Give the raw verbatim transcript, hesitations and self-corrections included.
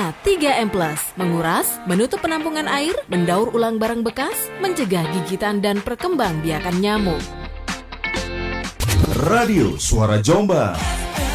Ingat, tiga M plus, menguras, menutup penampungan air, mendaur ulang barang bekas, mencegah gigitan dan perkembangbiakan nyamuk. Radio Suara Jombang.